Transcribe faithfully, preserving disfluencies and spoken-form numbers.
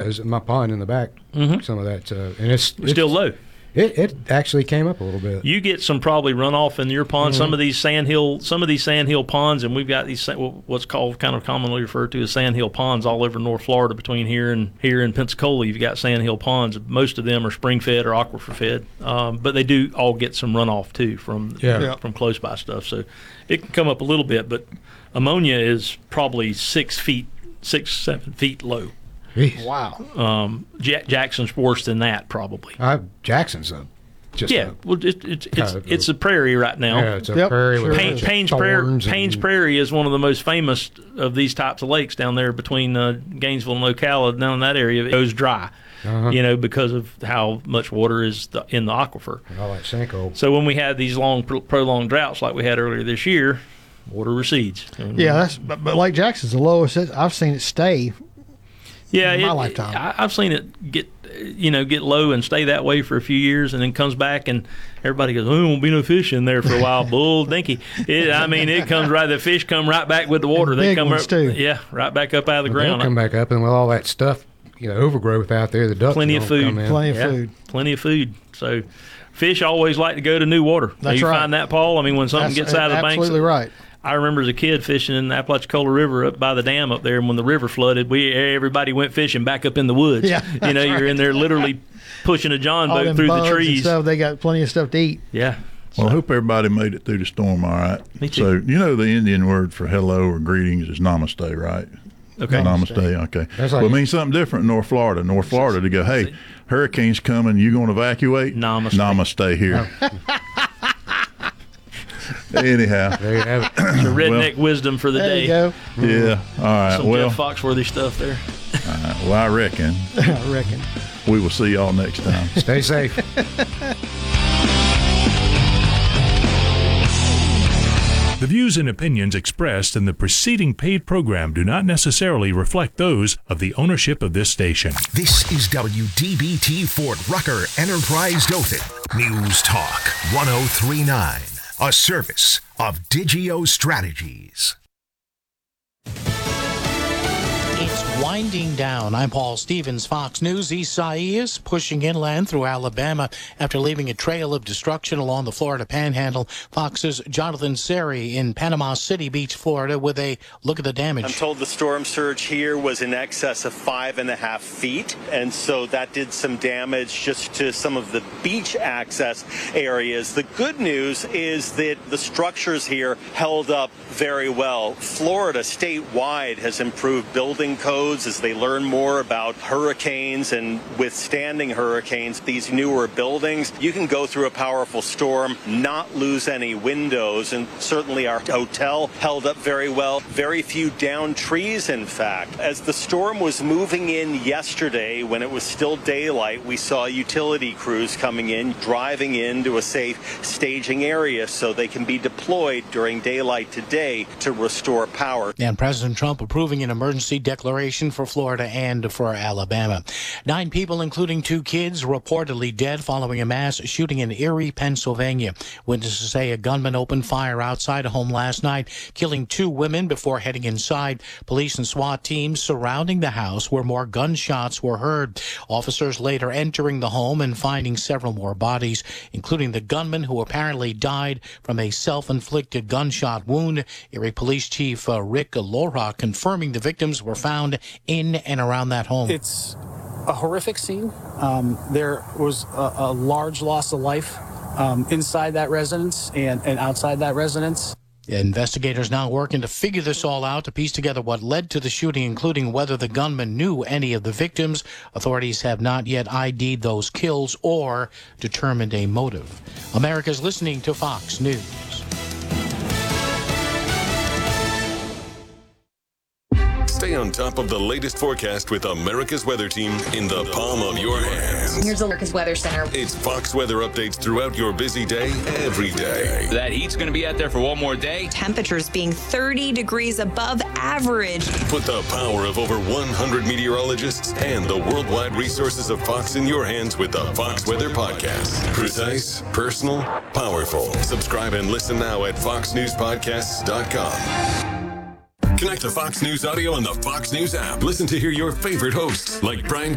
is my pond in the back. Mm-hmm. Some of that, uh, and it's, it's still low. It, it actually came up a little bit. You get some probably runoff in your pond. Mm-hmm. Some of these sandhill, some of these sandhill ponds, and we've got these what's called kind of commonly referred to as sandhill ponds all over North Florida. Between here and here in Pensacola, you've got sandhill ponds. Most of them are spring fed or aquifer fed, um, but they do all get some runoff too from yeah. Yeah. from close by stuff. So it can come up a little bit, but ammonia is probably six feet, six seven feet low. Jeez. Wow. Um, J- Jackson's worse than that, probably. Uh, Jackson's a just yeah. A, well, it, it, it's of, it's a prairie right now. Yeah, it's a Yep, prairie sure with Payne, Payne's, Prairie, Payne's Prairie is one of the most famous of these types of lakes down there between uh, Gainesville and Ocala. Down in that area, it goes dry, uh-huh. you know, because of how much water is the, in the aquifer. All that sinkhole. So when we had these long, prolonged droughts like we had earlier this year, water recedes. Yeah, that's but, but Lake Jackson's the lowest. I've seen it stay. Yeah, in my it, lifetime. I, I've seen it get, you know, get low and stay that way for a few years, and then comes back, and everybody goes, "Oh, there won't be no fish in there for a while." Bull dinky. It, I mean, it comes right. The fish come right back with the water. And they big come ones up, too. yeah, right back up out of the Well, ground. they'll come back up, and with all that stuff, you know, overgrowth out there, the ducks Plenty of don't food. come in. Plenty of Yeah, food. plenty of food. So, fish always like to go to new water. That's you right. find that, Paul? I mean, when something That's gets out of the banks. absolutely right. I remember as a kid fishing in the Apalachicola River up by the dam up there, and when the river flooded, we everybody went fishing back up in the woods. Yeah, you know, you're right. in there literally pushing a john All boat them through bugs the and trees. stuff, they got plenty of stuff to eat. Yeah. Well, I hope everybody made it through the storm all right. Me too. So, you know the Indian word for hello or greetings is namaste, right? Okay. Namaste, okay. That's like- well, it means something different in North Florida. North Florida to go, hey, hurricane's coming, you going to evacuate? Namaste. Namaste here. Anyhow. There you have it. It's a redneck Well, wisdom for the There day. you go. Yeah, all right. Some well, Jeff Foxworthy stuff there. all right, well, I reckon I reckon. we will see y'all next time. Stay safe. The views and opinions expressed in the preceding paid program do not necessarily reflect those of the ownership of this station. This is W D B T Fort Rucker Enterprise Dothan. News Talk one oh three point nine. A service of Digio Strategies. It's winding down. I'm Paul Stevens, Fox News. Isaias pushing inland through Alabama after leaving a trail of destruction along the Florida Panhandle. Fox's Jonathan Seri in Panama City Beach, Florida, with a look at the damage. I'm told the storm surge here was in excess of five and a half feet, and so that did some damage just to some of the beach access areas. The good news is that the structures here held up very well. Florida statewide has improved building codes as they learn more about hurricanes and withstanding hurricanes. These newer buildings, you can go through a powerful storm, not lose any windows, and certainly our hotel held up very well. Very few downed trees, in fact. As the storm was moving in yesterday, when it was still daylight, we saw utility crews coming in, driving into a safe staging area so they can be deployed during daylight today to restore power. And President Trump approving an emergency declaration for Florida and for Alabama. Nine people, including two kids, reportedly dead following a mass shooting in Erie, Pennsylvania. Witnesses say a gunman opened fire outside a home last night, killing two women before heading inside. Police and SWAT teams surrounding the house where more gunshots were heard. Officers later entering the home and finding several more bodies, including the gunman who apparently died from a self-inflicted gunshot wound. Erie Police Chief uh, Rick Lora confirming the victims were found in and around that home. It's a horrific scene. Um, there was a, a large loss of life um, inside that residence and, and outside that residence. Investigators now working to figure this all out, to piece together what led to the shooting, including whether the gunman knew any of the victims. Authorities have not yet I D'd those kills or determined a motive. America's listening to Fox News. Stay on top of the latest forecast with America's Weather Team in the palm of your hands. Here's America's Weather Center. It's Fox weather updates throughout your busy day, every day. That heat's going to be out there for one more day. Temperatures being thirty degrees above average. Put the power of over one hundred meteorologists and the worldwide resources of Fox in your hands with the Fox Weather Podcast. Precise, personal, powerful. Subscribe and listen now at fox news podcasts dot com. Connect to Fox News Audio on the Fox News app. Listen to hear your favorite hosts like Brian